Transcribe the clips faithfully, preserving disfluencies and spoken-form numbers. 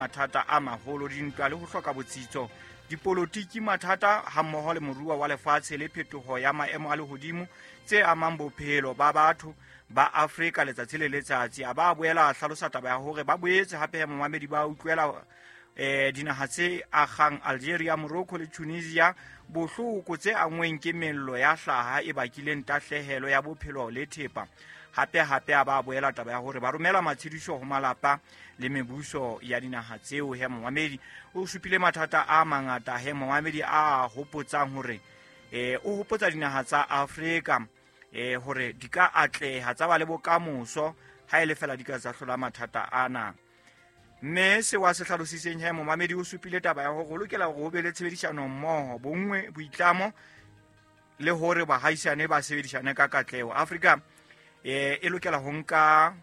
mathata a maholo dintwa le ho hloka botsitso, dipolotiki, mathata hammoho le moruo wa lefatshe le phetoho ya maemo a lehodimo tse amang bophelo ba batho ba Afrika letsatsi le letsatsi. A ba boela a hlalosa taba ya hore ba boetse hape momamedi ba utlwela eh dinaha tse akgang Algeria, Morocco le Tunisia bohloko tse angweng ke mello ya hlaha e bakileng tahlehelo ya bophelo le thepa. Hape hape a ba boela taba ya hore ba romela matshediso ho malapa le mebuso ya dinaha tseo. He momamedi o supile mathata a mangata. He momamedi a hopotsang hore eh o hopotsa dinaha tsa Afrika eh hore di ka atleha tsa ba le bokamoso ha ele fela di ka zahlola mathata ana. Mme se wa se hlalositseng he momamedi o supile taba ya hore o lokela hore o be le tshebedisano mmoho, bongwe, boitlamo le hore bahaisane ba sebedisane ka katleho. Afrika eh e lokela ho nka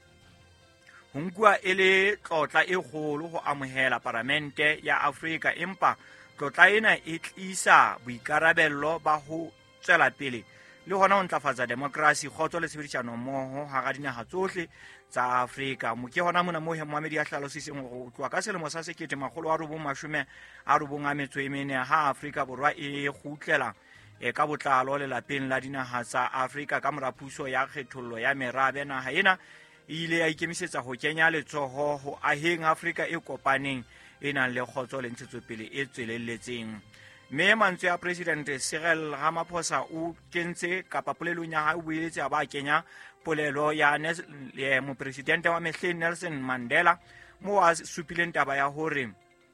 ho nkwa e le tlotla e kgolo ho amohela parlamente ya Afrika, empa tlotla ena e tlisa boikarabello ba ho tswela pele le hona ho ntlafatsa demokrasi, khotso le tshebedisano mmoho ha ga dinaha tsohle tsa Afrika. Mo ke hona mona mo he Mohamedi a hlalositseng hore o tloa ka selemo sa sekete makgolo a robong mashome a robong a metso e mene ha Afrika Borwa e kgutlela e ka botlalo le lapeng la dinaha tsa Afrika ka mora puso ya kgethollo ya merabe. Naha ena ile ya ikemisetsa ho kenya letsoho ho aheng Afrika e kopaneng e nang le khotso le ntshetsopele e tswelelletseng. Mme mantswe ya President Cyril Ramaphosa o kentse kapa polelong ya hae o boetse a ba kenya polelo ya mopresidente wa mehleng Nelson Mandela mo a supileng taba ya hore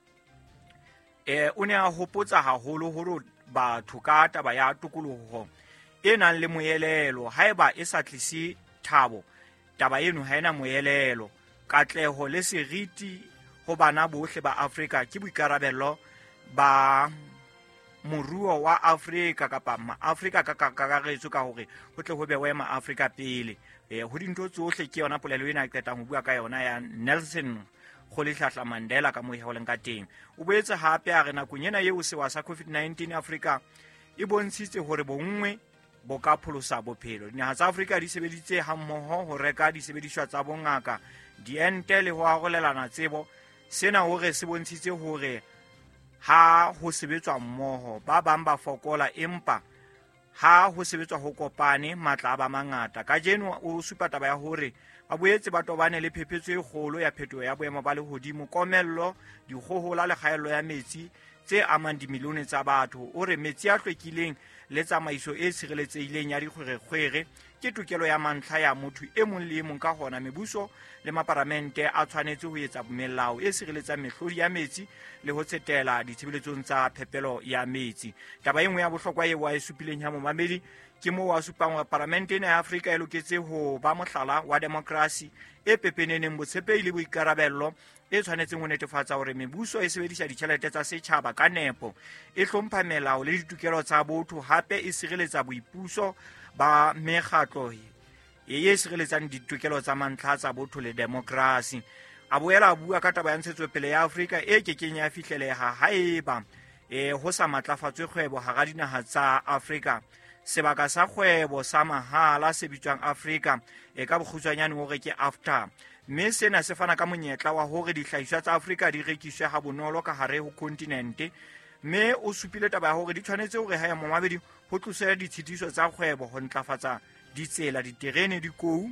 eh o ne a hopotsa haholo hore batho ka taba ya tokoloho e nang le moelelo. Haeba e sa tlise thabo, taba eno ha ena moelelo. Katleho le seriti ho bana bohle ba Afrika ke boikarabello ba moruo wa Afrika kapa ma-Afrika ka kakaretso, ka hore ho tle ho bewe ma-Afrika pele. Eh ho dintho tsohle ke yona polelo ena e qetang ho bua ka yona ya Nelson Rolihlahla Mandela ka moya ho leng ka teng. O boetse hape a re nakong ena eo sewa sa COVID nineteen Afrika e bontshitse hore bongwe bo ka pholosa bophelo. Dinaha tsa Afrika di sebeditse hammoho ho reka disebediswa tsa bongaka, diente le ho arolelana tsebo. Sena hore se bontshitse hore ha ho sebetswa mmoho ba bang ba fokola, empa ha ho sebetswa ho kopane matla ba mangata. Ka jeno o supa taba ya hore ba boetse ba tobane le phephetso e kgolo ya phetoho ya boemo ba lehodimo, komello, dikgohola le kgaello ya metsi tse amang dimilione tsa batho. O re metsi a hlwekileng le tsamaiso e tshireletsehileng ya dikgwerekgwere ke tokelo ya mantlha ya motho e mong le e mong. Ka hona mebuso le maparamente a tshwanetse ho etsa melao e sireletsang mehlodi ya metsi le ho tsetela ditshebeletsong tsa phepelo ya metsi. Taba e nngwe ya bohlokwa eo a e supileng ha momamedi ke moo a supang hore parlamente ena ya Afrika e loketse ho ba mohlala wa demokrasi e pepeneneng, botshepehi le boikarabello, e tshwanetseng ho netefatsa hore mebuso e sebedisa ditjhelete tsa setjhaba ka nepo, e hlompha melao le ditokelo tsa botho, hape e sireletsa boipuso ba mekgatlo e e sireletsang ditokelo tsa mantlha tsa botho le demokrasi. A boela a bua ka taba ya ntshetsopele ya Afrika e kekeng ya fihleleha haeba e ho sa matlafatswe kgwebo hara dinaha tsa Afrika. Sebaka sa kgwebo sa mahala se bitswang Afrika e ka bokgutshwanyane hore ke AfCFTA, mme sena se fana ka monyetla wa hore dihlahiswa tsa Afrika di rekiswe ha bonolo ka hare ho kontinente. Mme o supile taba ya hore di tshwanetse hore ha ya momabedi ho tloswa ditshitiso tsa kgwebo ho ntlafatsa ditsela, diterene, dikou,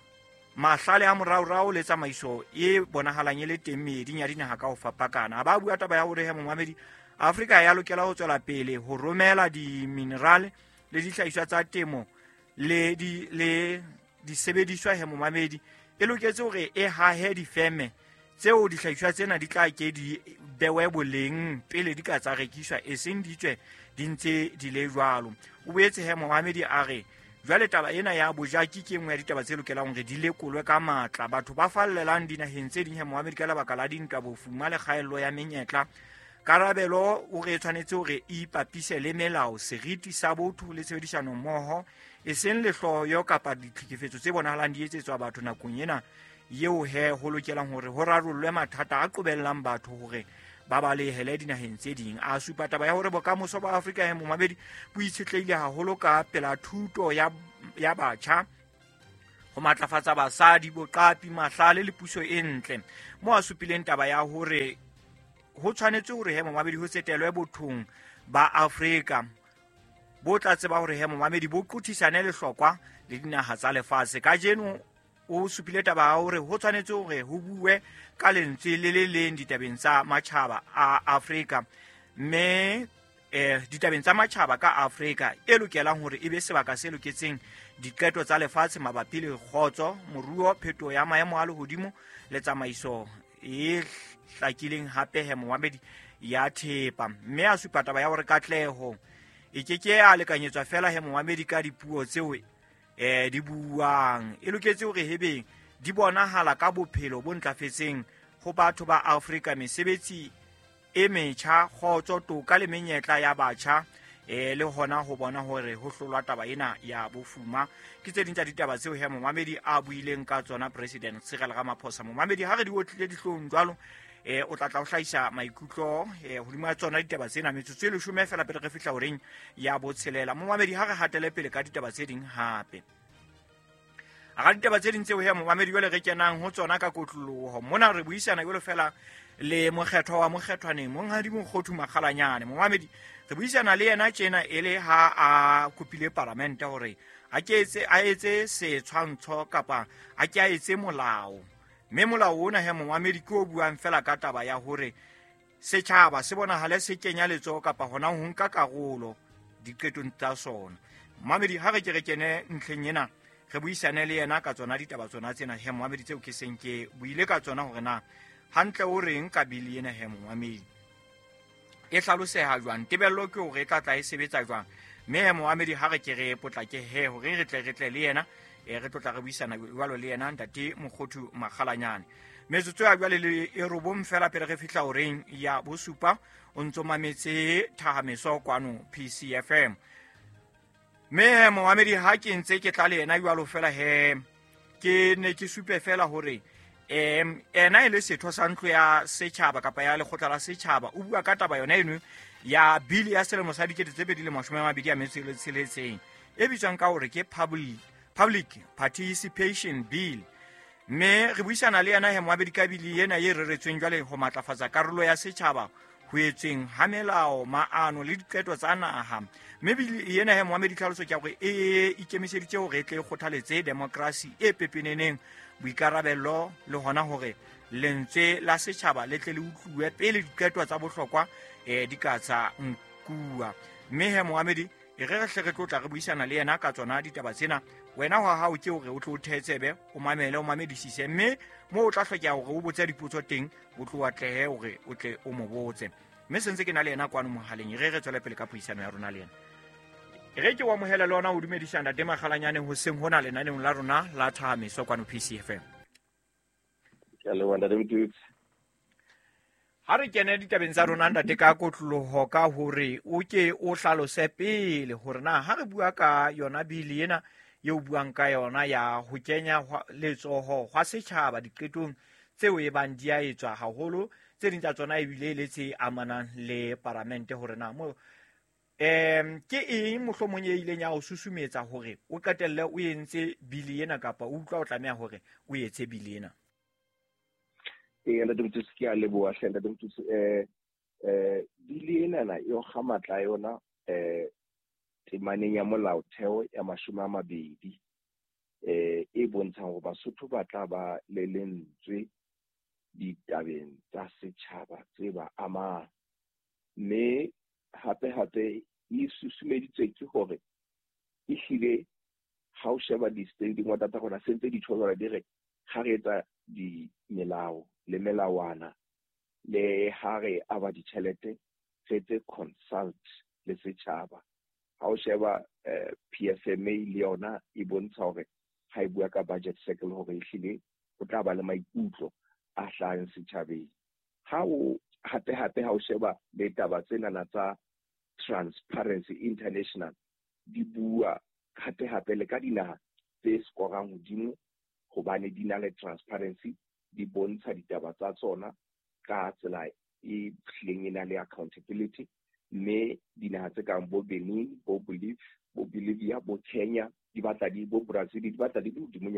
mahlale a moraorao le tsamaiso e bonahalang e le teng meding ya dinaha ka ho fapakana. A ba bua taba ya hore ha momamedi Afrika ya lokela ho tswela pele ho romela di-minerale le dihlahiswa tsa temo le di le disebediswa he momamedi e loketse hore e hahe difeme tseo dihlahiswa tsena di tla ke di bewe boleng pele di ka tsa rekiswa, e seng di tswe di ntse di le jwalo. O boetse he momamedi a re jwale taba ena ya bojaki ke nngwe ya ditaba tse lokelang hore di lekolwe ka matla. Batho ba fallelang dinaheng tse ding he momamedi ka lebaka la dintwa, bofuma le kgaello ya menyetla. Karabelo o re tshwanetse hore e ipapise le melao, seriti sa botho le tshebedisano mmoho, e seng lehloyo kapa ditlhekefetso tse bonahalang di etsetswa batho nakong ena eo he ho lokelang hore ho rarollwe mathata a qobellang batho hore ba balehele dinaheng tse ding. A supa taba ya hore bokamoso ba Afrika he momamedi bo itshetlehile haholo ka pela thuto ya ya batjha ho matlafatsa basadi, boqapi, mahlale le puso e ntle, mo a supileng taba ya hore ho tshwanetse hore he Momamedi ho tsetelwe bothong ba Afrika bo tla tseba hore he Momamedi bo qothisane le hlokwa le dinaha tsa lefatshe. Ka jeno o supile taba ya hore ho tshwanetse hore ho bue ka lentswe le le leng ditabeng tsa matjhaba a Afrika, mme eh ditabeng tsa matjhaba ka Afrika e lokelang hore ebe sebaka se loketseng diqeto tsa lefatshe mabapi le kgotso, moruo, phetoho ya maemo a lehodimo le tsamaiso e hlakileng. Hape he Momamedi ya thepa, mme a supa taba ya hore katleho e keke a lekanyetswa fela he Momamedi ka dipuo tseo eh di buang, e loketse hore hebe di bonahala ka bophelo bo ntlafetseng ho batho ba Afrika, mesebetsi e metjha, kgotso, toka le menyetla ya batjha, eh le hona ho bona hore ho hlolwa taba ena ya bofuma. Ke tse ding tsa ditaba tseo he Momamedi a buileng ka tsona President Cyril Ramaphosa. Momamedi ha re di otlile dihlong jwalo eh o tla tla o hlahisa maikutlo eh hodima tsona ditaba tsena metsotso e leshome fela pele re fihla horeng ya botshelela. Momamedi ha re hatele pele ka ditaba tse ding hape. A ditaba tse ding tseo he Momamedi jwale re kenang ho tsona ka kotloloho mona re buisana jwalo fela le mokgetho wa mokgethwaneng monghadi Mokgothu Makgalanyane. Momamedi re buisana le yena tjena ele ha a kopile parlamente hore a ke etse a etse se tshwantsho kapa a ke a etse molao, mme molao ona he Momamedi ke o buang fela ka taba ya hore setjhaba se bonahale se kenya letsoho kapa hona ho nka karolo diqetong tsa sona. Momamedi ha re ke re kene ntlheng ena re buisane le yena ka tsona ditaba tsona tsena he Momamedi tseo ke seng ke buile ka tsona hore na hantle o reng ka bili ena he Momamedi e hlaloseha jwang, tebello ke hore e tla tla e sebetsa jwang, mme he Momamedi ha re ke re potlake he hore re tle re tle le yena e re tlotla re buisana jwalo le yena ntate Mokgothu Makgalanyane. Metsotso ya jwale le e robong fela pele re fihla horeng ya bosupa o ntso mametse Thahamiso kwano P C F M. Me he Momamedi ha ke ntse ke tla le yena jwalo fela he ke ne ke supe fela hore em ena ile setho sa ntlo ya setjhaba kapa ya lekgotla la setjhaba o bua ka taba yona eno ya bili ya selemo sa dikete tse pedi le mashome a mabedi a metso e tsheletseng e bitswang ka hore ke public public participation bill. Me re buisana le yena he Momamedi ka bili ena e reretsweng jwale ho matlafatsa karolo ya setjhaba ho etseng ha melao, maano le diqeto tsa naha. Mme bili ena he Momamedi tlhaloso ke hore e ikemiseditse hore e tle e kgothaletse demokrasi e pepeneneng, boikarabello le hona hore lentswe la setjhaba le tle le utluwe pele diqeto tsa bohlokwa eh di ka tsa nkuwa. Mme he Momamedi e re re hle re tlotla re buisana le yena ka tsona ditaba tsena. Wena wa hao ke hore o tlo thetsebe o mamele o mamedisise, mme mo o tla hlokeha hore o botse dipotso teng o tlo watlehe hore o tle o mo botse. Mme sentse ke na le yena kwano mohaleng e re re tswele pele ka puisano ya rona le yena. E re ke wa mohela lona o dumedisa ntate Makgalanyane ho seng hona le naneng la rona la Thahamiso kwano P C F M. Ke le wanda le ha re kene ditabeng tsa rona ntate ka kotloloho ka hore o ke o hlalose pele hore na ha re bua ka yona bili ena ye o buang ka yona ya ho kenya letsoho hwa setjhaba diqetong tseo e bang di a etswa haholo tse ding tsa tsona e bile le tse amanang le parlamente hore na mo em ke eng mohlomong e ileng ya o susumetsa hore o qetelle o entse bili ena kapa o utlwa o tlameha hore o etse bili ena? e le dintse ke a leboa hle ntate Mtutsi. eh eh bili ena na yo ga matla yona eh temaneng ya molaotheo ya mashome a mabedi eh e bontshang hore Basotho ba tla ba le lentswe ditabeng tsa setjhaba tse ba ama, mme hape hape e susumeditswe ke hore e hlile ha o sheba di-standing order tsa rona sentse di tshwara di re ha re etsa di melao le melawana le ha re aba ditjhelete tse consult le setjhaba. Ha o sheba P F M A le yona e bontsha hore ha e bua ka budget cycle hore e hlile o tla ba le maikutlo a hlahang setjhabeng. Ha o hape hape ha o sheba le taba tsena tsa Transparency International di bua hape hape le ka dinaha tse skorang hodimo hobane di na le transparency, di bontsha ditaba tsa tsona ka tsela e hlileng e na le accountability, mme dinaha tse kang bo Benin, bo Bolivia, bo Bolivia, bo Kenya di batla di bo Brazil di batla di hodimonyana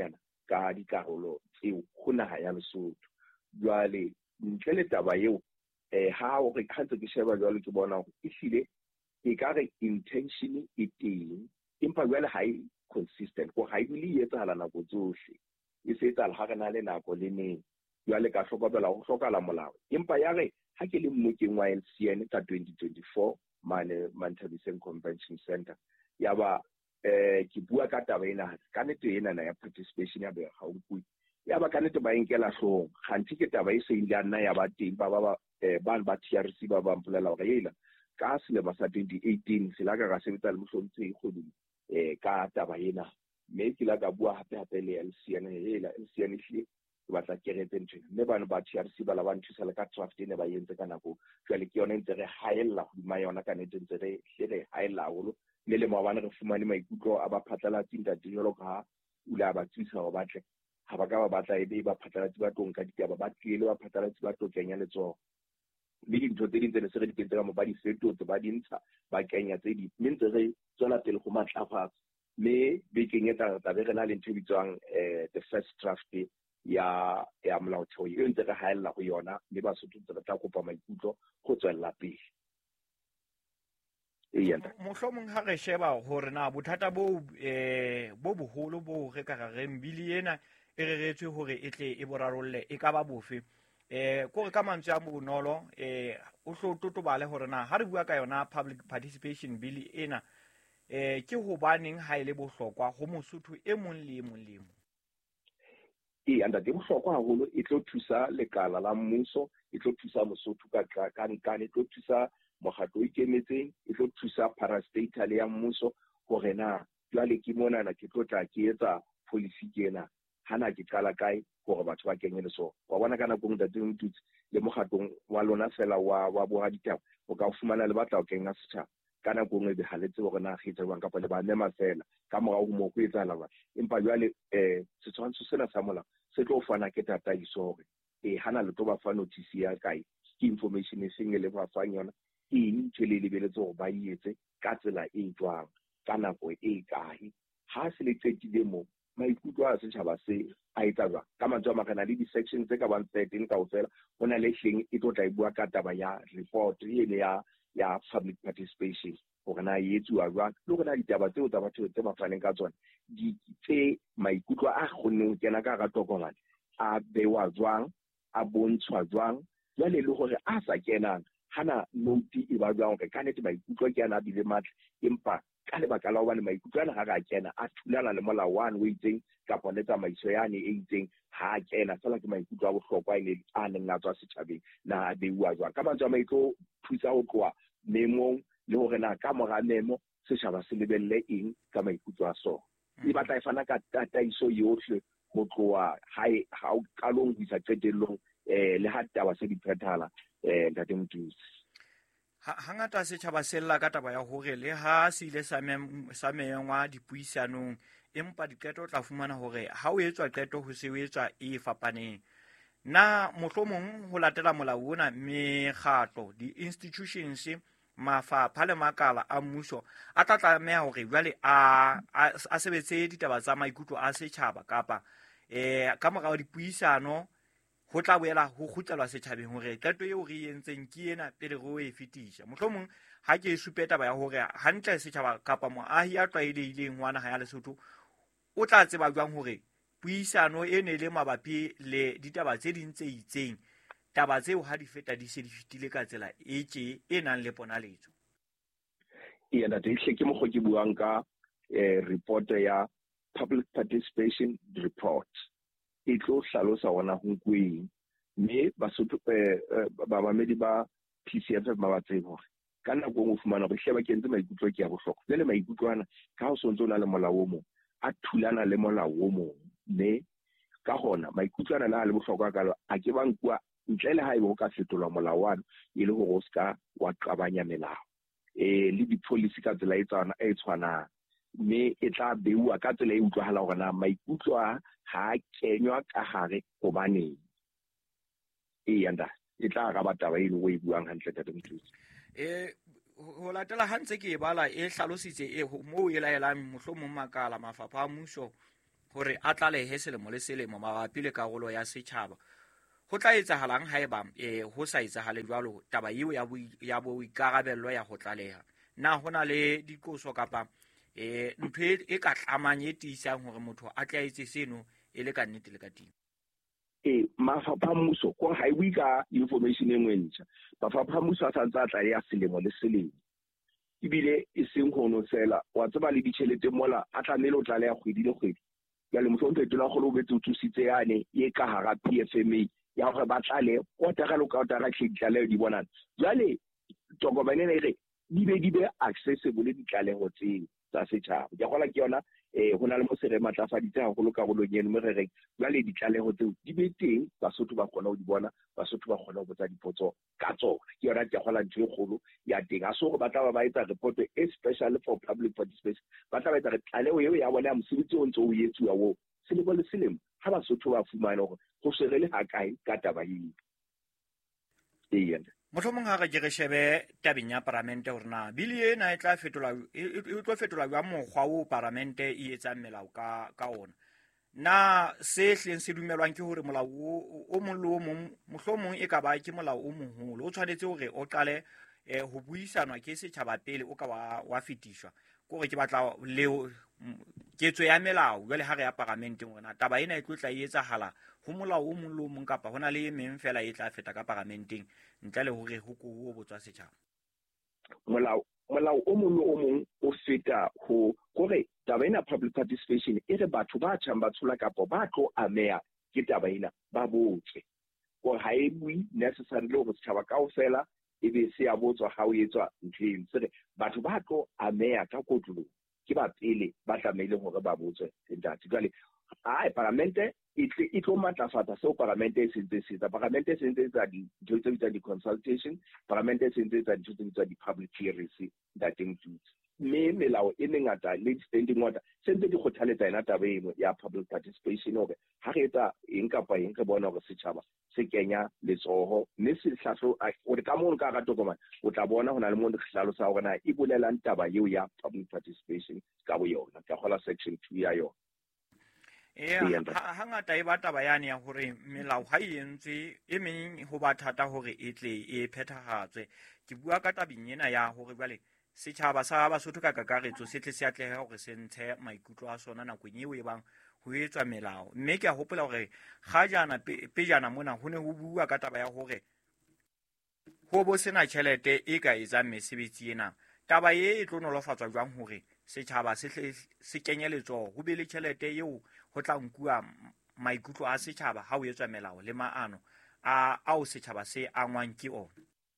ka dikarolo tseo go naga ya Lesotho. Jwale ntle le taba eo eh ha o re kantse ke sheba jwale ke bona go isile e ka re intention e teng empa jwale ha e consistent go ha e le etsahala nako tsohle e se etsahala ha re na le nako le neng jwale ka hlokomela go hlokala molao empa ya re ha ke le mmokeng wa L C N ka twenty twenty-four mane Mantabiseng Convention Center ya ba eh ke bua ka taba ena ka nete ena na ya participation ya be ga o bue ya ba ka nete ba enkela hlong gantsi ke taba e se ile nna ya ba teng ba ba ba ba T R C ba ba mpolela gore yela ka selemo sa twenty eighteen sela ka ga sebetsa le mohlomtse e kgodile eh ka taba ena mme ke la ka bua hape hape le L C N yela L C N hle ke batla kerete ntse mme bana ba T R C ba la ba nthusa le ka draft ene ba yentse ka nako jwale ke yona ntse re haella go ma yona ka nete ntse re hle haella holo le le mabana re fumane maikutlo a ba phatlalatsi nta dijolo ka ula ba tsisa go batle ha ba ka ba batla e be ba phatlalatsi ba tong ka ditaba ba tlile ba phatlalatsi ba to kenya letso le dintho tse dintse se re di kentse ka mo ba di seto tse ba dintsha ba kenya tse di ntse re tsona pele go matlafatsa me be kenyetsa ta be re na le ntho bitswang eh the first draft ya ya molaotheo e ntse re haella go yona le ba sotho tse ba tla kopa maikutlo go tswella pele mohlomong ha re sheba hore na bothata bo eh bo boholo bo re ka reng bili ena e reretswe hore e tle e borarolle e ka ba bofe eh go re ka mantswe a bonolo eh o hlo totobale hore na ha re bua ka yona public participation bill ena eh ke ho baneng ha ile bohlokwa ho Mosotho e mong le e mong le mong e anda di bohlokwa haholo e tlo thusa lekala la mmuso e tlo thusa Mosotho ka ka ka e tlo thusa mogato o ikemetseng e tlo thusa parastatal ya mmuso gore na jwale ke mona na ke tlotla ke etsa policy kena hana ke qala kae gore batho ba kenye leso wa bona kana go nda ding tutsi le mogatong wa lona fela wa wa bo ha ditaba o ka fumana le batla o kenga setšhaba kana go ngwe be haletse gore na khitse bang ka pele ba nne mafela ka mora go mo go etsa la ba empa jwale eh setshwantsho sena sa mola se tlo fana ke tata isore e hana le to ba fa notice ya kae ke information e seng le ba fa yona eng tshele le beletse go ba ietse ka tsela e jwang ka nako e kae ha se le tsetile mo maikutlo a setšhaba se a etsa jwang ka mantswe a magana le di-sections tse ka bang thirteen ka ofela go na le hleng e tlo tla e bua ka taba ya report e le ya ya public participation gore na e etsiwa jwang le gore na ditaba tseo tsa batho tse ba faneng ka tsona di tse maikutlo a kgonneng kena ka ga tokomane a bewa jwang a bontshwa jwang jwale le gore a sa kenang hana noti e ba jwang gore ka nete maikutlo ke ana bile matla empa ka lebaka la hobane maikutlo ana ga ga kena a thulana le mola one o itseng kapa le tsamaiso yane e itseng ha kena fela ke maikutlo a bohlokwa ene a neng a tswa setjhabeng na a beuwa jwang ka mantswe a maikutlo thusa ho tloa memong le hore na ka mora memo setjhaba se lebelle eng ka maikutlo a sona e batla e fana ka tataiso yohle ho tloa hae ha o qalong ho isa qetellong eh le ha taba se di phethala eh ntate Mtusi hangata setjhaba sella ka taba ya hore le ha se ile sa sa mengwa dipuisanong empa diqeto tla fumana hore ha o etswa qeto ho se o etswa e fapaneng na mohlomong ho latela molao ona mekgatlo di-institutions mafapha le makala a mmuso a tla tlameha hore jwale a a sebetse ditaba tsa maikutlo a setjhaba kapa eh ka morao dipuisano ho tla boela ho kgutlelwa setjhabeng hore qeto eo re entseng ke ena pele go e fetisha mohlomong ha ke supeta ba ya hore hantle setjhaba kapa moahi a tlwaelehileng wa naha ya Lesotho o tla tseba jwang hore puisano e ne le mabapi le ditaba tse ding tse itseng taba tseo ha di feta di se di fitile ka tsela e tje e nang le ponaletso e ena di hle ke mo go ke buang ka eh report ya public participation report e tlo hlalosa ona ho nkweng mme ba sotho ba mamedi ba P C F ba ba tsebo hore ka nako go fumana go hleba kentse maikutlo ke ya bohlokwa le le maikutlo ana ka ho sontso na le molao o mong a thulana le molao o mong mme ka hona maikutlo ana la le bohlokwa ka a ke bang kwa ntle le haeba o ka fetolwa molawana e le hore o ska wa qabanya melao eh le di policy ka tsela e tsana e tshwana mme e tla beua ka tsela e utlwahala hore na maikutlo a ha kenywa ka hare gobane e yanda e tla ga bataba e le go e buang hantle ka Mtusi eh ho latela hantse ke e bala e hlalositse e mo e laelang mohlomong makala mafapha a mmuso hore a tlalehe selemo le selemo mabapi le karolo ya setjhaba. Ho tla etsahalang haeba eh ho sa etsahale jwalo taba eo ya ya boikarabello ya ho tlaleha? Na hona le dikoso kapa eh ntho e ka tlamang e tiisang hore motho a tla etse seno e le ka nnete le ka teng? Eh mafapha a mmuso ko ha e bui ka information e nngwe ntjha. Mafapha a mmuso a santse a tlaleha selemo le selemo. Ibile e seng ho no tsela wa tseba le ditjhelete mola a tlamehile o tlaleha kgwedi le kgwedi. Ya le motho o ntetola go lo betse o thusitse yane e ka hara P F M A ya hore ba tlale kotara lo ka tara tlaleho di bonana. Jwale tokomane ne re di be di be accessible di tlaleho tseo tsa setjhaba. Ya gola ke yona eh hona le mo se re matlafaditse haholo karolong eno mo re reng jwale di tlaleho tseo di be teng Basotho ba kgona ho di bona, Basotho ba kgona ho botsa dipotso ka tsona. Ke yona ke gola ntho e kgolo ya teng a so go batla ba ba etsa report especially for public participation ba tla ba etsa tlaleho eo ya bona ya mosebetsi o ntse o etsuwa wo selemo le selemo ha Basotho ba fumana hore go serele ha kae ka taba eo. Ee mohlomong ha re ke re shebe tabeng ya parlamente hore na bili ena e tla fetola e tlo fetola jwa mokgwa o parlamente e etsang melao ka ka ona. Na se hleng se dumelwang ke hore molao o mong le o mong mohlomong e ka ba ke molao o moholo o tshwanetse hore o qale eh ho buisanwa ke setjhaba pele o ka wa wa fetishwa gore ke batla leo ketso ya melao jwale ha re ya parlamente hore na taba ena e tlo tla e etsahala ho molao o mong le o mong kapa hona le meng fela e tla feta ka parlamenteng ntle le hore ho go botswa setjhaba. Molao molao o mong le o mong o feta ho gore taba ena public participation e re batho ba tshang ba tshola kapa ba tlo amea ke taba ena ba botse go ha e bui necessarily go setjhaba kaofela e be se ya botswa ha o etswa ntleng se batho ba tlo amea ka kotlolo ke ba pele ba tlamehile hore ba botswe ntate. Jwale ai parlamente e e tlo matlafatsa seo parlamente e sentse se etsa. Parlamente e sentse tsa di dilo tsa di consultation, parlamente e sentse tsa dilo tsa di public hearings ntate Mtutsi. Me melao e mengata le standing order sentse di kgothaletsa ena taba eno ya public participation hore ha re etsa eng kapa eng re bona hore setjhaba se kenya letsoho mme se hlahlo o ka mo ka ga tokomane o tla bona hona le mo le hlalo sa hore na e bolelang taba eo ya public participation ka bo yona ka gola section two ya yona. Eh ha ngata e ba taba yane ya hore melao ha e entswe e meng ho ba thata hore e tle e phethahatswe. Ke bua ka tabeng ena ya hore jwale setjhaba sa Basotho ka kakaretso se tle se atleha hore se ntshe maikutlo a sona nakong eo e bang ho etswa melao. Mme ke a hopola hore ga jana pejana mona ho ne ho bua ka taba ya hore ho bo sena tjhelete e ka etsang mesebetsi ena. Taba e e tlo nolofatswa jwang hore setjhaba se se kenye letsoho ho be le tjhelete eo ho tla nkuwa maikutlo a setjhaba ha o etswa melao le maano a ao setjhaba se angwang ke ona.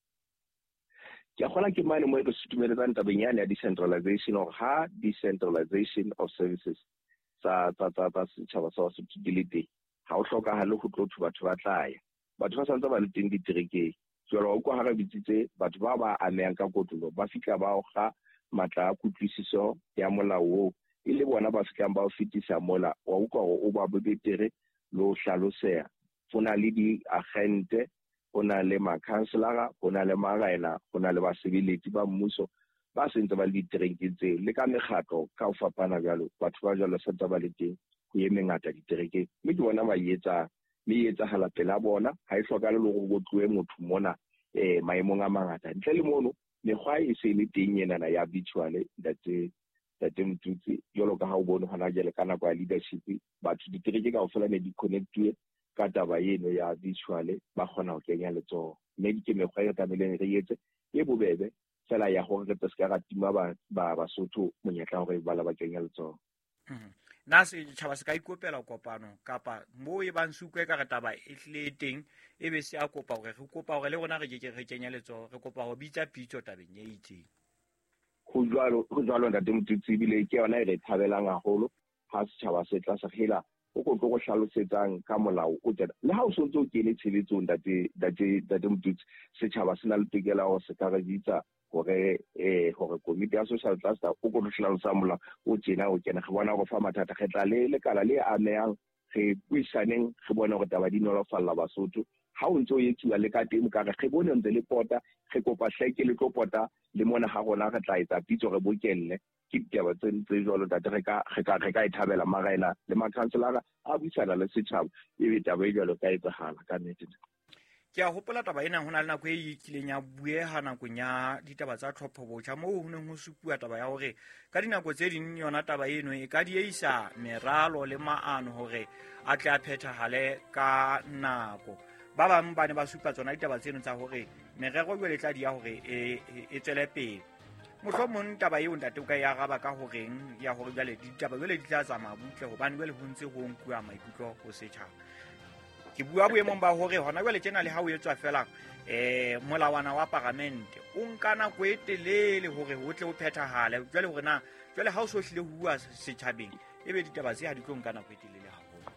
Ke gola ke mane mo e se tumeletsang tabeng ya decentralization or ha decentralization of services sa tsa tsa tsa setjhaba sa setjhaba ha o hlokahale ho tlo batho ba tlaya batho ba santse ba le teng diterekeng jwale o kwa ha re bitsitse batho ba ba ameang ka kotlolo ba fitla ba o ga matla a kutlwisiso ya molao e le bona ba fitlang ba o fitisa mola wa utlwa o ba betere lo hlaloseha fona le di agente hona le makhanselara hona le maraena hona le basebeletsi ba mmuso ba sentse ba le diterekeng tse le ka mekgatlo ka o fapana jalo batho ba jalo sentse ba le teng go ye mengata diterekeng mme ke bona ba etsa me etsa hala pela bona ha e hlokale le go botloe motho mona eh maemong a mangata ntle le mono mekgwa e se le teng yena ya virtual date date Mtutsi jolo ka ha o bone hona jele kana kwa leadership batho ditereke ka ofela ne di connectwe ka taba eno ya virtual ba khona ho kenya letso mme di ke mekgwa e tameleng re etse e bobebe fela ya hore re tseska ga tima ba ba Basotho monyetla hore ba la ba kenya letso. Mhm. Na se tjhaba se ka ikopela kopano kapa mo e bang sukwe ka taba e hle teng e be se a kopa hore re kopa hore le rona re ke re kenya letso re kopa ho bitsa pitso tabeng e itseng. Go jwalo go jwalo ntate Mtutsi bile ke yona e re thabelang haholo ha setjhaba se tla se hela o go tlo go hlalosetsang ka molao o tena le ha o sontse o kene tshebetsong ntate ntate Mtutsi setjhaba se na le tokela ho se ka re bitsa hore eh hore komiti ya social cluster o go hlalosa mola o tjena o kena re bona go fa mathata kgetla le le kala le ameang re buisaneng re bona go taba di nolofalla Basotho ha o ntse o etsuwa le ka teng ka re ge bone ntse le pota ge kopa hleke le tlo pota le mona ha gona re tla etsa pitso re bokelle ke ditaba tse ntse jalo tate re ka re ka re ka ithabela magaena le makhanselara a buisana le setšhaba e be taba e jalo ka etsagala ka nnete. Ke a hopola taba ena ho na le nako e ikileng ya bueha nakong ya ditaba tsa tlhophobotjha moo ho neng ho supua taba ya hore ka dinako tse ding yona taba eno e ka diehisa meralo le maano hore a tle a phethahale ka nako. Ba bang ba ne ba supa tsona ditaba tseno tsa hore merero jwale tla dia hore e e tswele pele. Mohlomong taba eo ntate o ka ya araba ka horeng ya hore jwale ditaba jwale di tla tsamaya butle hobane jwale ho ntse ho nkuwa maikutlo ho setjhaba. Ke bua boemong ba hore hona jwale tjena le ha o etswa fela eh molawana wa parlamente o nka nako e telele hore ho tle ho phethahale jwale hore na jwale ha o so hlile ho bua setjhabeng ebe ditaba tse ha di tlo nka nako e telele haholo.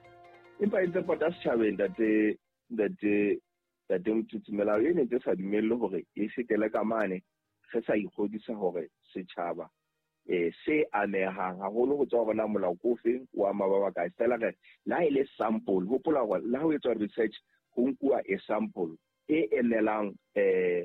Empa itse pota setjhabeng date date date motutsimela e ne tse sa dumelle hore e setele ka mane ge sa ikgodisa hore setjhaba eh se amehang haholo go tswa gona molao ko feng wa mababa ka fela ge la ile sample hopola go la ho etswa research go nkuwa e sample e emelang eh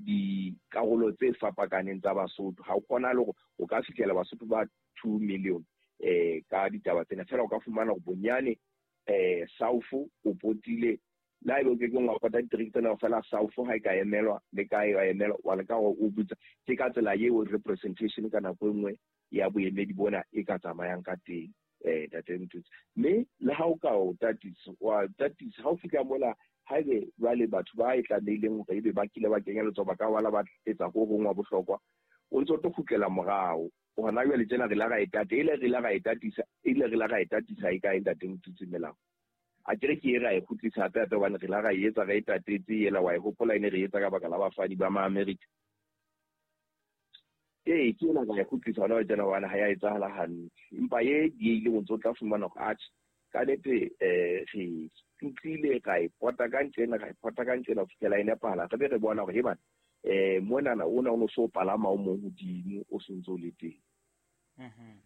di karolo tse fapakaneng tsa Basotho ha o kgona le go o ka fitlela Basotho ba two million eh ka ditaba tsena fela o ka fumana go bonyane eh Saufo o potile la ile ke ngwa ka district na fela Saufo ha ka emelwa le ka e emelwa wa le ka o butsa ke ka tsela yeo representation kana go nngwe ya boemedi bona e ka tsamayang ka teng eh that ntse me le ha o ka o tatisa wa tatisa ha o fika mola ha be rale batho ba e tlameileng hore ebe ba kile ba kenya letso ba ka wala ba etsa go gongwa bohlokwa o ntse o tlo khukela morao ona jwa le tsena re la ga etate ile re la ga etatisa ile re la ga etatisa e ka enda teng tutsimela a kere ke era e khutlisa ta ta bana re la ga etsa ga etatetse yela wa e hopola ine re etsa ka baka la bafadi ba ma America e ke na ga e khutlisa ona tsena wana ha ya etsa hala hantle empa ye di ile mo tsotla fumana go a ka nete eh re tutlile ga e pota ka ntena ga e pota ka ntena fukela ine pala ga be re bona go he bana eh mona na ona o no so palama o mo hodimo o sentse o le teng mhm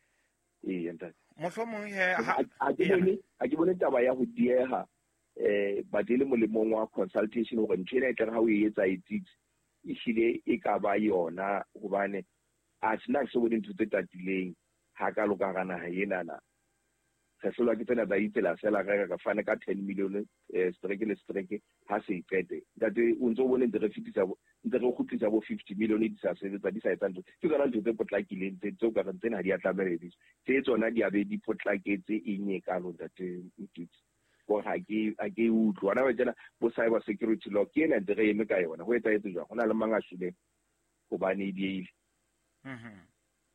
e enta mohlomong he a ke bone a ke bone taba ya ho dieha eh ba dile molemong wa consultation go ntshela e tle ha o etsa itse e shile e ka ba yona gobane a tsena se bone ntse tatileng ha ka loka gana ha yena na se sola ke tsena ba itela sela ga ka fane ka ten million eh strike le strike ha se ipete date o ntse o bone ntse re fitisa ntse re khutlisa bo fifty million di sa sebetsa di sa etsa ntse ke tsona ntse tse potlakileng tse tse o ka rentse na di a tlameledi tse tsona di a be di potlaketse enye ka lo date ntse go ha ke a ke utlwa na ba tsena bo cyber security law ke ena ntse re eme ka yona go etsa etse jwa gona le mangashile go bane di ile mhm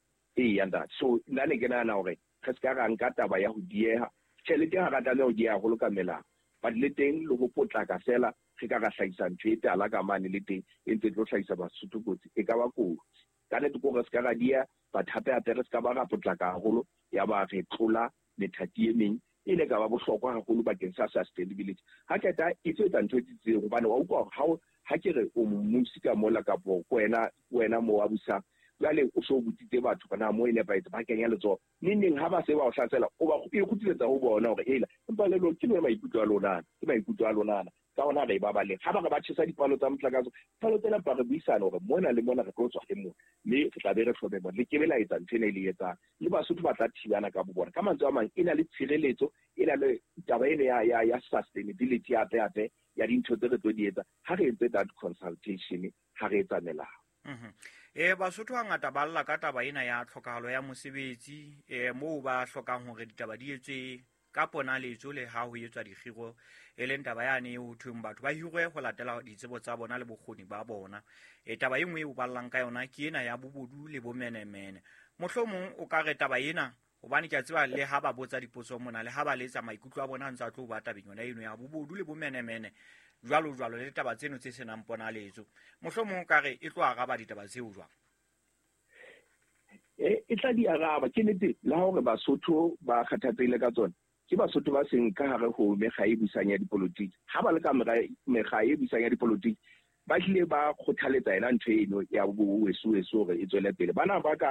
e yanda so nna ne ke nana hore ge se ka ga nka taba ya ho dieha tšhelete ga rata le ho dieha go loka melao ba le teng le go potlaka fela ge ka ga hlaisa ntho e tala ka mane le teng e ntse tlo hlaisa Basotho kotsi e ka ba kotsi ka ne go se ka ga dia ba thape a tere se ka ba ga potlaka haholo ya ba re tlola methati e meng e le ka ba bohlokwa haholo bakeng sa sustainability ha keta e tsetsa ntho tse go bana wa utlwa ha ha ke re o mmusika mola ka bo wena wena mo wa busa jale o so butitse batho kana mo ene ba etsa ba kenya letso neng ha ba se ba o hlatsela o ba e khutiletsa ho bona hore ela empa le lo ke le maikutlo a lona ke maikutlo a lona ka ona ba e ba ba le ha ba ga ba tshisa dipalo tsa motlakatso palo tsena ba re buisana hore mona le mona re tlo tswa le mo le re tla be re hlobe bona le ke bela etsa ntene le etsa le Basotho ba tla thibana ka bobona ka mantswe a mang ena le tshireletso ena le taba ene ya ya ya sustainability ya ya ya dintho tse re tlo di etsa ha re etsa that consultation ha re etsa melao mhm eh Basotho ha ngata ba lla ka taba ena ya tlhokahalo ya mosebetsi eh moo ba hlokang hore ditaba di etswe ka pona letso le ha ho etswa dikgiro e leng taba yane ho thweng batho ba hirwe go latela ditsebo tsa bona le bokgoni ba bona e taba engwe o ballang ka yona ke ena ya bobodu le bomenemene mohlomong o ka re taba ena hobane ke a tseba le ha ba botsa dipotso mona le ha ba letsa maikutlo a bona ntse a tlo ba tabeng yona eno ya bobodu le bomenemene jwalo jwalo le taba tseno tse senang pona letso mohlomong ka re e tlo araba ditaba tseo jwang e e tla di araba ke nete la hore Basotho ba kgathatsile ka tsona ke Basotho ba seng ka hare ho mekga e busanya dipolotiki ha ba le ka mekga e busanya dipolotiki ba tlile ba kgothaletsa ena ntho eno ya bo wesu wesu hore e tswele pele bana ba ka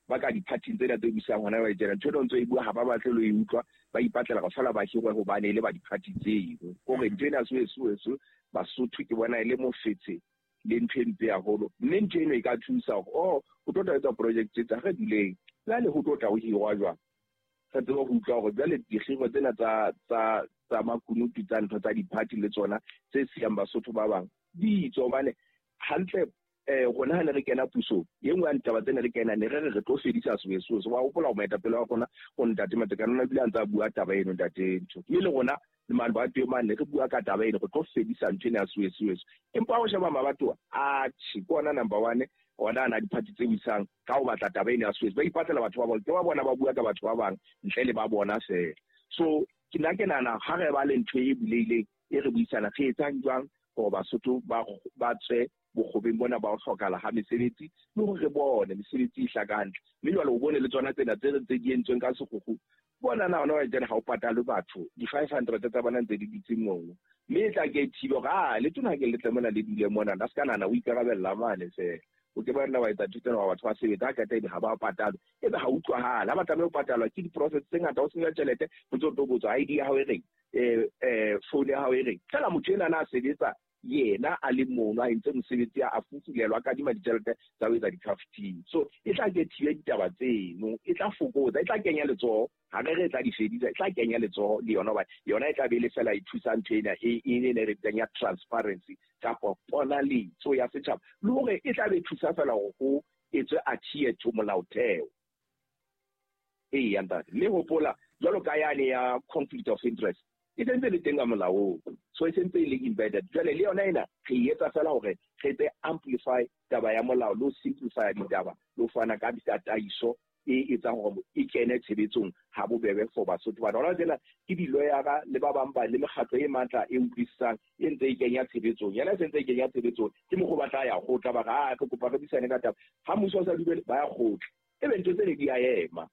ba ka di-parting tsena tse buisang hona ba etsela ntho eno ntse e bua ha ba batle lo e utlwa ba ipatlela go sala ba hirwe hobane e le ba di-party tseo kore ntho ena seweso Basotho ke bona e le mofetse le ntho e mpe haholo mme ntho eno e ka thusa gore o go tlo etsa project tsa ge dileng jale go tlo tla go hirwa jwang re tseba go utlwa gore jale dikgiro tsena tsa tsa tsa makunutu tsa ntho tsa di-party le tsona tse siang Basotho ba bang di itse hobane hantle eh gona ha ne re kena pusong ye nngwe a ntaba tsena re kena ne re re re tlo fedisa seweso so wa hopola go maetapelo wa gona go ntate matekano na bile a ntsa bua taba eno ntate ntho mme le gona le mane ba twe mane re bua ka taba eno go tlo fedisa ntho ena seweso empa o sheba mabatho a tshikona number one ona na di-party tse buisang ka go batla taba eno ya seweso ba ipatlela batho ba bona ke ba bona ba bua ka batho ba bang ntle le ba bona fela so ke nna ke nana ha re ba le ntho e buleile e re buisana re etsang jwang go Basotho ba ba tswe bogobeng bona ba o hlokala ha mesebetsi le hore bone mesebetsi e hlakantle mme jwale o bone le tsona tsena tse tse di entsweng ka sekhuku bona na ona wa jana ha o patale batho di five hundred tsa bona ntse di ditsinngong mme tla ke thibo ga le tona ke le tlemona le dile mona nda ska nana o ikarabella mane se o ke ba nna wa etsa thutana wa batho ba sebetsa ka tedi ha ba patala e ba ha utlwa hala ba tlameha ho patalwa ke di-process tse ngata o senya tjhelete o ntse o tobotsa I D ya hao e reng eh eh phone ya hao e reng tsela motho ena na sebetsa yena a le mona ntse mosebetsi a fufulelwa ka di maditjhelete tsa ho etsa di-crafting so e tla ke thibe ditaba tseno e tla fokotsa e tla kenya letsoho ha re re tla di fedisa e tla kenya letsoho le yona ba yona e tla be le fela e thusa ntho ena e e ne re tsenya transparency kapo bona le so ya setjhaba le hore e tla be thusa fela go etswe adhere to molaotheo e yanda le hopola jwalo ka yane ya conflict of interest e tentse le teng ka molao so e sentse le embedded jwale le yona ena re etsa fela hore re tse amplify taba ya molao lo simplify ditaba lo fana ka ditataiso e etsa hore e kene tshebetsong ha bobebe for Basotho ba rona tsena ke di-lawyer le ba bang ba le mekgatlo e matla e utlwisang e ntse e kenya tshebetsong yena se ntse e kenya tshebetsong ke mo go batla ya go tla ba ga ke kopa re bisane ka taba ha mmuso o sa dubele ba ya gotla e be ntse le di a ema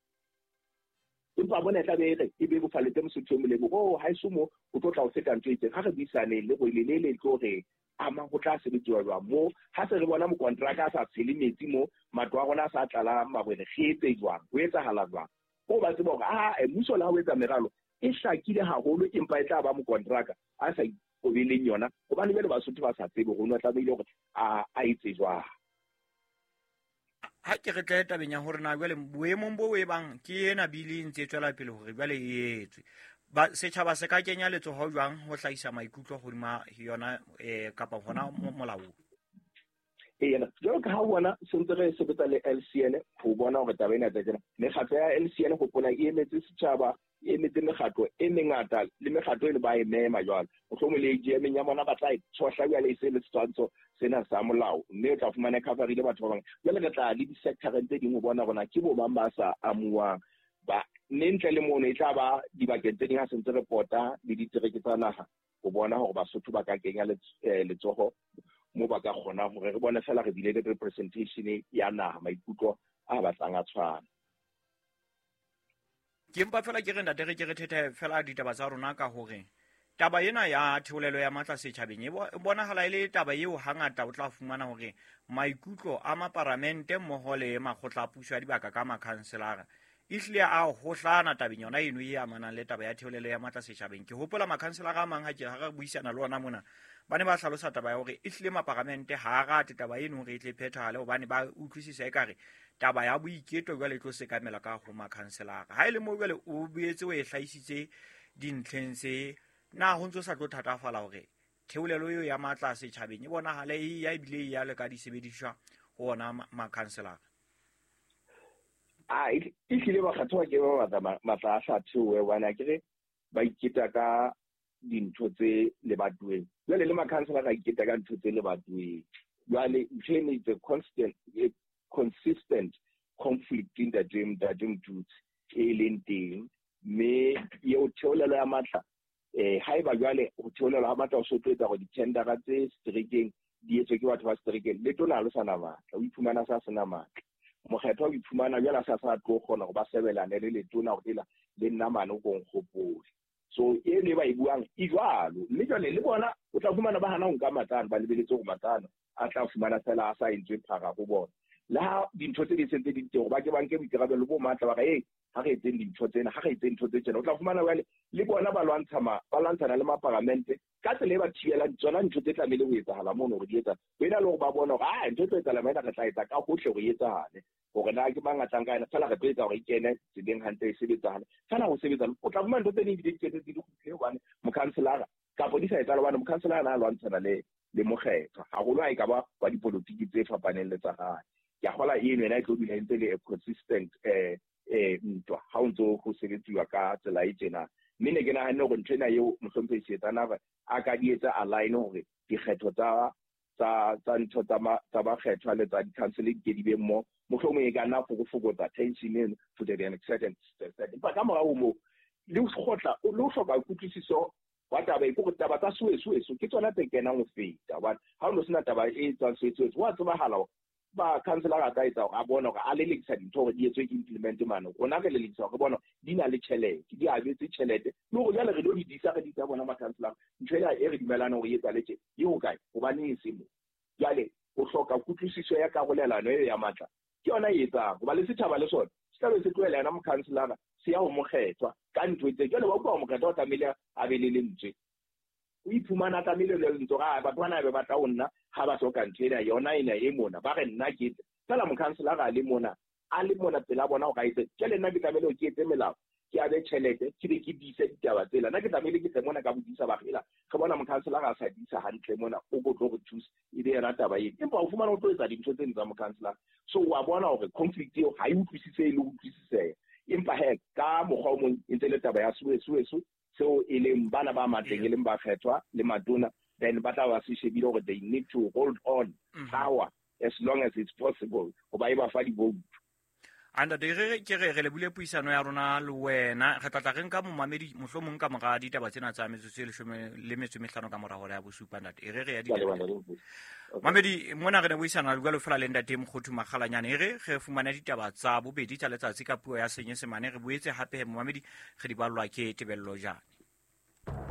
ba bona tla be e be go faletse Mosotho mo lebo o ha isomo o tlo tla o feta ntwe tse ga re bisane le go ile le le tlo re ama go tla sebetsa jwa mo ha se re bona mo kontraka sa tshele metsi mo matwa gona sa tlala mabone ge etse jwang go etsa hala jwang go ba tsebo ga a mmuso la ho etsa meralo e hlakile haholo empa e tla ba mo kontraka a sa go be le yona go ba le bele Basotho ba sa tsebe go no tla be ile gore a a etse jwang ha ke re tla tabeng ya hore na jwale boemong bo e bang ke ena bile ntse tswela pele hore jwale e etswe ba setjhaba se ka kenya letsoho jwang ho hlahisa maikutlo hodima yona eh kapa hona molao e yena jwalo ka ha bona sentse re sebetsa le L C N go bona gore taba ena tsena le kgatlo ya L C N go pona e emetse setjhaba e emetse mekgatlo e mengata le mekgatlo e ba e mema jwalo o tlhomo le G M ya bona ba tla tshohla ya le se le tshwantsho sena sa molao mme o tla fumana cover ile batho ba bang jwale re tla le di-sector tse dingwe bona gona ke bo mang ba sa amuang ba nentle le mono e tla ba dibakeng tse ding ha sentse reporta le ditereke tsa naga go bona gore Basotho ba ka kenya letsogo mo ba ka gona gore re bone fela re bile le representation ya naga maikutlo a batlang a tshwana ke mpa fela ke re ntate re ke re thethe fela ditaba tsa rona ka hore taba ena ya theolelo ya matla setjhabeng e bonahala ile taba eo hangata o tla fumana hore maikutlo a maparamente mmoho le makgotla a puso ya dibaka ka makhanselara ihle a hohlana tabeng yona eno e amanang le taba ya theolelo ya matla setjhabeng ke hopola makhanselara a mang ha ke ha re buisana le ona mona ba ne ba hlalosa taba ya hore ihle maparamente ha rate taba eno re itle phethale hobane ba utlwisisa ekare taba ya boiketo jwale tlo sekamela ka ho makhanselara ha ile mo jwale o boetse o e hlaisitse dintlheng se na ho ntso sa tlo thatafala hore theolelo eo ya matla setjhabeng e bonahale e ya ibile ya le ka disebediswa ho ona makhanselara a e tlile ba kgatwa ke ba ba matla a sa theowe wana ke re ba iketa ka dintho tse le batweng jwale le makhanselara a iketa ka ntho tse le batweng jwale ntlheng is a constant a consistent conflict in the dream the dream truth e leng teng me yo theolelo ya matla eh ha eba jwale ho theolelo ha matla o so tlo etsa go di-tendera tse streking di etswe ke batho ba streking le tona le sana matla o iphumana sa sena matla mokgetho o iphumana jwale sa sa tlo kgona go ba sebelane le letona go dela le nna mane go ngopole so e ne ba e buang e jwalo mme jwale le bona o tla fumana ba hana nka matana ba lebeletse go matana a tla fumana fela a sa entswe phara go bona le ha dintho tse di sentse di teng ba ke banke boikarabelo bo matla ba ga e ha re etseng dintho tsena ha re etseng dintho tse tsena o tla fumana jwale le bona ba lwantshana ba lwantshana le maparamente ka tsela e ba thibelang tsona ntho tse tlamehile ho etsahala mono hore di etsa wena le hore ba bona hore a ntho tse etsahala maena re tla etsa ka hohle hore e etsahale hore na ke mangatlang ka ena fela re tlo etsa hore e kene tseleng hantle e sebetsahale fela ho sebetsa o tla fumana ntho tse ding di diketse di kgutle hobane mokhanselara kapo di sa etsahala hobane mokhanselara a lwantshana le le mokgetho haholo ha e ka ba wa dipolotiki tse fapaneng le tsa hae ke a gola eno ena e tlo dula ntse le consistent eh eh ntwa ha o ntso go sebetsiwa ka tsela e tsena mme ne ke nahana gore ntho ena eo mohlomphe se etsana ba a ka di etsa align hore dikgetho tsa tsa tsa ntho tsa ba tsa ba kgethwa le tsa di-counseling ke di be mo mohlomong e ka nna go fokotsa tension in to the extent that ba ka morao mo le go gotla o lo hloka kutlwisiso wa taba e go taba tsa suesueso ke tsona tse kenang go feta ba ha o no sena taba e tsa suesueso wa tsebahala ba councilor ka etsa a bona gore a le lekisa dintho gore di etswe ke implement mano rona re le lekisa gore bona di na le tšhelete di abetse tšhelete le gore jale re lo di disa re di tsa bona ma councilor ntho e re dumelana gore e etsa letse e ho kae gobane e semo jale o hloka kutlwisiso ya karolelano e ya matla ke yona e etsang goba le setšhaba le sona se tlabe se tloela yena mokhanselara se ya go mokgethwa ka ntho tse jale ba bua mokgethwa o tlamehile a be le lentswe o iphumana tlamehile le ntho ga batho bana be batla o nna ha ba soka ntho ena yona ena e mona ba re nna ke fela mokhanselara a le mona a le mona tsela bona o ga itse jale nna ke tlamehile o ke etse melao ke a be tšhelete ke be ke disa ditaba tsela nna ke tlamehile ke tle mona ka bodisa ba gela ge bona mokhanselara a sa disa hantle mona o go tlo go thusa e be yena taba eno empa o fumana o tlo etsa dintho tse tsa mokhanselara so wa bona gore conflict eo ga e utlwisise e le utlwisisega empa he ka mokgwa o mong e ntse le taba ya suesueso seo e leng bana ba matleng e leng ba kgethwa le matona then ba tla ba se shebile gore they need to hold on power as long as it's possible go ba e ba fa di vote anda de re ke re le bule puisano ya rona le wena re tlatla reng ka momamedi mohlomong ka moga ditaba tsena tsa metsotso le shome le metso mehlano ka morago ya bosupa ntate e re re ya di mamedi mona re ne buisana le go fela le ndate mkhothu magalanyane e re ge fumana ditaba tsa bobedi tsa letsatsi ka puo ya senyesemane re buetse hape momamedi ge di balwa ke tebello jane